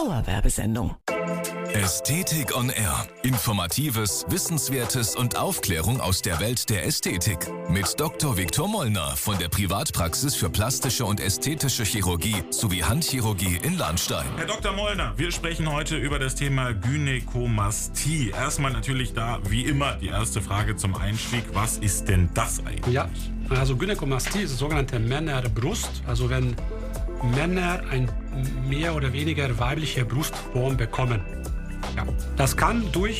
Dauerwerbesendung. Ästhetik on Air. Informatives, Wissenswertes und Aufklärung aus der Welt der Ästhetik. Mit Dr. Viktor Mollner von der Privatpraxis für plastische und ästhetische Chirurgie sowie Handchirurgie in Lahnstein. Herr Dr. Mollner, wir sprechen heute über das Thema Gynäkomastie. Erstmal natürlich da, wie immer, die erste Frage zum Einstieg. Was ist denn das eigentlich? Ja, also Gynäkomastie ist die sogenannte Männerbrust. Also wenn Männer eine mehr oder weniger weibliche Brustform bekommen. Ja, das kann durch,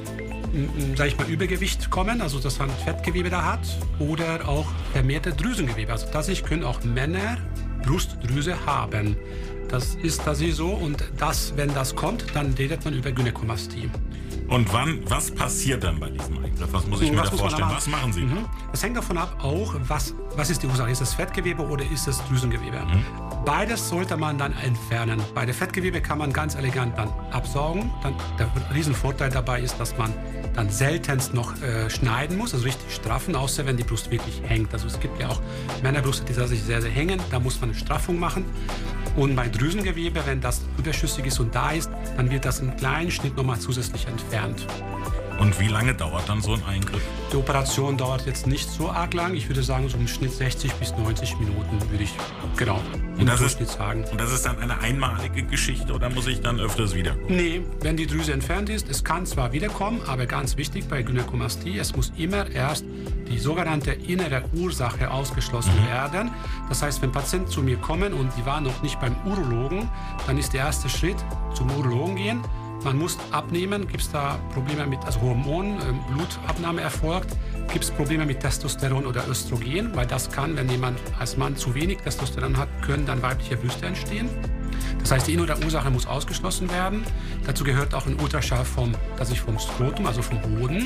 Übergewicht kommen, also dass man Fettgewebe da hat, oder auch vermehrte Drüsengewebe. Also tatsächlich können auch Männer Brustdrüse haben. Das ist tatsächlich so, und wenn das kommt, dann redet man über Gynäkomastie. Und was passiert dann bei diesem Eingriff? Was muss ich mir da vorstellen? Was machen Sie? Das hängt davon ab, auch was ist die Ursache? Ist es Fettgewebe oder ist es Drüsengewebe? Beides sollte man dann entfernen. Bei der Fettgewebe kann man ganz elegant dann absaugen. Der Riesenvorteil dabei ist, dass man dann seltenst noch schneiden muss, also richtig straffen, außer wenn die Brust wirklich hängt. Also es gibt ja auch Männerbrüste, die sich sehr, sehr hängen. Da muss man eine Straffung machen. Und bei Drüsengewebe, wenn das überschüssig ist und da ist, dann wird das im kleinen Schnitt nochmal zusätzlich entfernt. Und wie lange dauert dann so ein Eingriff? Die Operation dauert jetzt nicht so arg lang. Ich würde sagen, so im Schnitt 60 bis 90 Minuten würde ich im Durchschnitt sagen. Und das ist dann eine einmalige Geschichte oder muss ich dann öfters wiederkommen? Nee, wenn die Drüse entfernt ist, es kann zwar wiederkommen, aber ganz wichtig bei Gynäkomastie, es muss immer erst die sogenannte innere Ursache ausgeschlossen werden. Das heißt, wenn Patienten zu mir kommen und die waren noch nicht beim Urologen, dann ist der erste Schritt zum Urologen gehen. Man muss abnehmen, gibt es da Probleme mit Hormonen, Blutabnahme erfolgt, gibt es Probleme mit Testosteron oder Östrogen, weil das kann, wenn jemand als Mann zu wenig Testosteron hat, können dann weibliche Brüste entstehen. Das heißt, die innere Ursache muss ausgeschlossen werden. Dazu gehört auch ein Ultraschall vom Skrotum, also vom Hoden.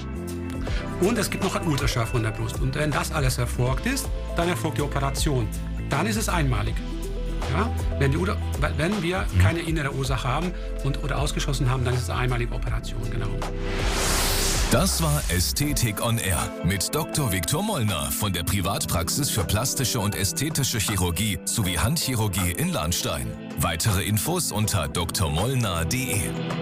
Und es gibt noch einen Ultraschall von der Brust. Und wenn das alles erfolgt ist, dann erfolgt die Operation. Dann ist es einmalig. Ja? Wenn wir keine innere Ursache haben oder ausgeschlossen haben, dann ist es eine einmalige Operation, genau. Das war Ästhetik on Air mit Dr. Viktor Mollner von der Privatpraxis für plastische und ästhetische Chirurgie sowie Handchirurgie in Lahnstein. Weitere Infos unter drmollner.de.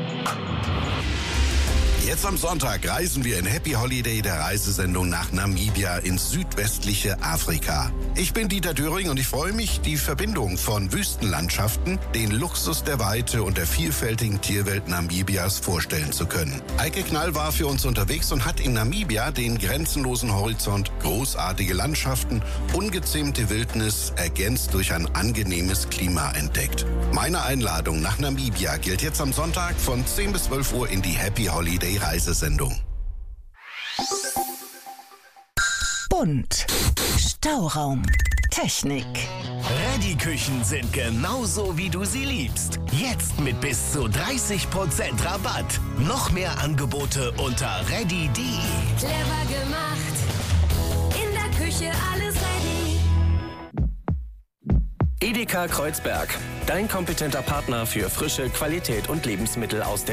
Jetzt am Sonntag reisen wir in Happy Holiday der Reisesendung nach Namibia ins südwestliche Afrika. Ich bin Dieter Döring und ich freue mich, die Verbindung von Wüstenlandschaften, den Luxus der Weite und der vielfältigen Tierwelt Namibias vorstellen zu können. Eike Knall war für uns unterwegs und hat in Namibia den grenzenlosen Horizont, großartige Landschaften, ungezähmte Wildnis, ergänzt durch ein angenehmes Klima entdeckt. Meine Einladung nach Namibia gilt jetzt am Sonntag von 10 bis 12 Uhr in die Happy Holiday Reisesendung. Bunt. Stauraum. Technik. Ready-Küchen sind genauso, wie du sie liebst. Jetzt mit bis zu 30% Rabatt. Noch mehr Angebote unter ready.de. Clever gemacht. In der Küche alles ready. Edeka Kreuzberg. Dein kompetenter Partner für frische Qualität und Lebensmittel aus der